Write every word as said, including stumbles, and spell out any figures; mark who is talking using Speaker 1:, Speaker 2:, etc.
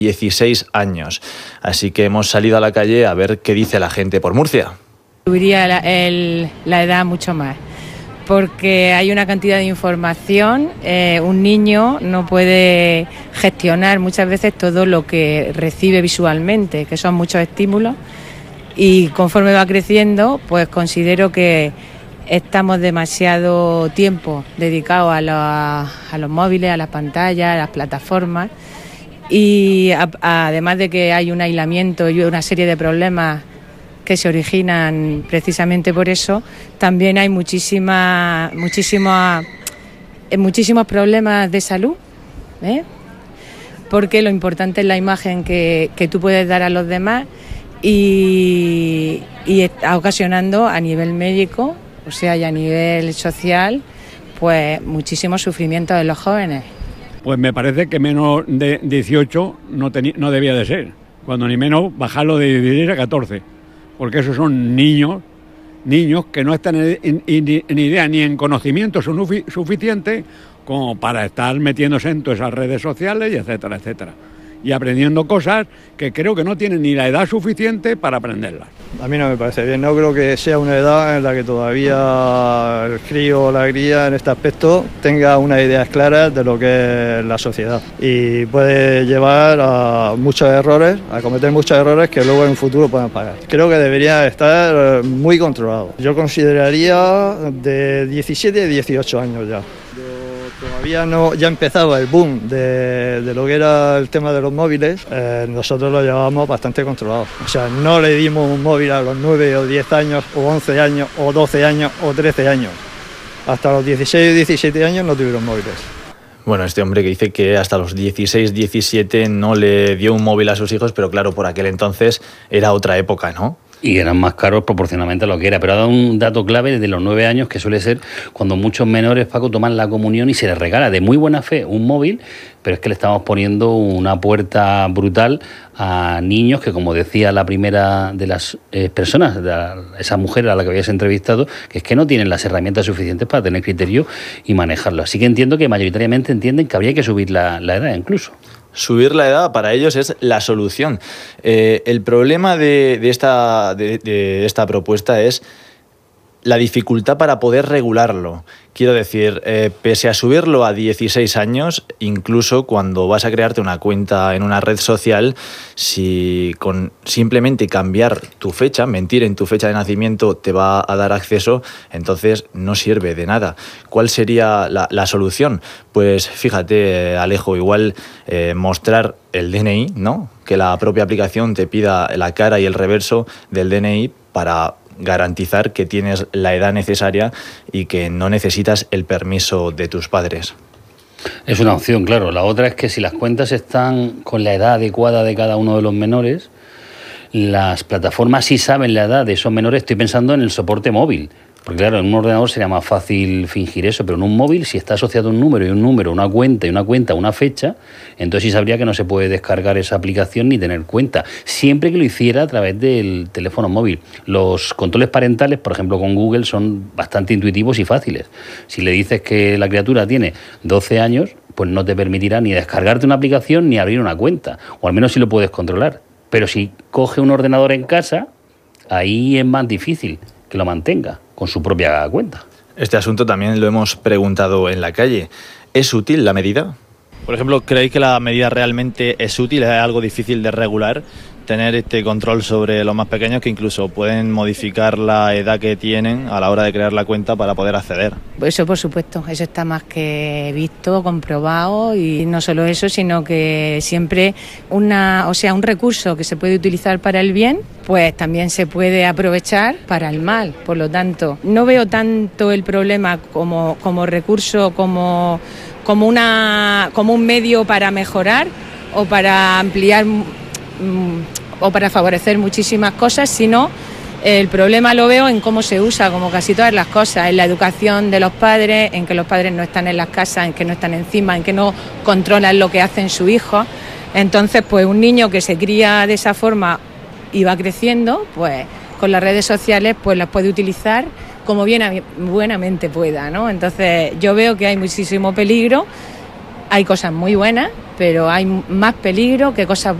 Speaker 1: dieciséis años. Así que hemos salido a la calle a ver qué dice la gente por Murcia.
Speaker 2: Subiría la, el, la edad mucho más, porque hay una cantidad de información, eh, un niño no puede gestionar muchas veces todo lo que recibe visualmente, que son muchos estímulos, y conforme va creciendo, pues considero que estamos demasiado tiempo dedicados a, la, a los móviles, a las pantallas, a las plataformas, y a, a, además de que hay un aislamiento y una serie de problemas que se originan precisamente por eso, también hay muchísima, muchísima, muchísimos problemas de salud, ¿eh? Porque lo importante es la imagen que, que tú puedes dar a los demás y, y está ocasionando a nivel médico, o sea, y a nivel social, pues muchísimos sufrimientos en los jóvenes.
Speaker 3: Pues me parece que menos de dieciocho no, tenía, no debía de ser, cuando ni menos bajarlo de dieciséis a catorce, porque esos son niños, niños que no están en, en, en, en idea ni en conocimiento suficiente como para estar metiéndose en todas esas redes sociales y etcétera, etcétera. Y aprendiendo cosas que creo que no tienen ni la edad suficiente para aprenderlas.
Speaker 4: A mí no me parece bien, no creo que sea una edad en la que todavía el crío o la cría en este aspecto tenga unas ideas claras de lo que es la sociedad y puede llevar a muchos errores, a cometer muchos errores que luego en un futuro puedan pagar. Creo que debería estar muy controlado. Yo consideraría de diecisiete a dieciocho años ya. Todavía no, ya empezaba el boom de, de lo que era el tema de los móviles, eh, nosotros lo llevábamos bastante controlado. O sea, no le dimos un móvil a los nueve o diez años, o once años, o doce años, o trece años. Hasta los dieciséis o diecisiete años no tuvieron móviles.
Speaker 1: Bueno, este hombre que dice que hasta los dieciséis, diecisiete no le dio un móvil a sus hijos, pero claro, por aquel entonces era otra época, ¿no?
Speaker 5: Y eran más caros proporcionalmente a lo que era. Pero ha dado un dato clave desde los nueve años, que suele ser cuando muchos menores, Paco, toman la comunión y se les regala de muy buena fe un móvil, pero es que le estamos poniendo una puerta brutal a niños que, como decía la primera de las eh, personas, de la, esa mujer a la que habías entrevistado, que es que no tienen las herramientas suficientes para tener criterio y manejarlo. Así que entiendo que mayoritariamente entienden que habría que subir la, la edad incluso.
Speaker 1: Subir la edad para ellos es la solución. Eh, el problema de, de, esta, de, de esta propuesta es la dificultad para poder regularlo. Quiero decir, eh, pese a subirlo a dieciséis años, incluso cuando vas a crearte una cuenta en una red social, si con simplemente cambiar tu fecha, mentir en tu fecha de nacimiento te va a dar acceso, entonces no sirve de nada. ¿Cuál sería la, la solución? Pues fíjate, Alejo, igual eh, mostrar el D N I, ¿no? Que la propia aplicación te pida la cara y el reverso del D N I para garantizar que tienes la edad necesaria y que no necesitas el permiso de tus padres.
Speaker 5: Es una opción, claro. La otra es que si las cuentas están con la edad adecuada de cada uno de los menores, las plataformas sí saben la edad de esos menores. Estoy pensando en el soporte móvil. Porque claro, en un ordenador sería más fácil fingir eso, pero en un móvil, si está asociado un número y un número, una cuenta y una cuenta, una fecha, entonces sí sabría que no se puede descargar esa aplicación ni tener cuenta, siempre que lo hiciera a través del teléfono móvil. Los controles parentales, por ejemplo con Google, son bastante intuitivos y fáciles. Si le dices que la criatura tiene doce años, pues no te permitirá ni descargarte una aplicación ni abrir una cuenta, o al menos si lo puedes controlar. Pero si coge un ordenador en casa, ahí es más difícil que lo mantenga con su propia cuenta.
Speaker 1: Este asunto también lo hemos preguntado en la calle. ¿Es útil la medida?
Speaker 6: Por ejemplo, ¿creéis que la medida realmente es útil? ¿Es algo difícil de regular? Tener este control sobre los más pequeños que incluso pueden modificar la edad que tienen a la hora de crear la cuenta para poder acceder.
Speaker 2: Eso por supuesto, eso está más que visto, comprobado, y no solo eso, sino que siempre una, o sea, un recurso que se puede utilizar para el bien, pues también se puede aprovechar para el mal. Por lo tanto, no veo tanto el problema como, como recurso, como, como, una, como un medio para mejorar o para ampliar o para favorecer muchísimas cosas, sino el problema lo veo en cómo se usa, como casi todas las cosas, en la educación de los padres, en que los padres no están en las casas, en que no están encima, en que no controlan lo que hacen sus hijos. Entonces, pues un niño que se cría de esa forma y va creciendo, pues con las redes sociales pues las puede utilizar como bien, buenamente pueda, ¿no? Entonces yo veo que hay muchísimo peligro hay cosas muy buenas, pero hay más peligro que cosas buenas.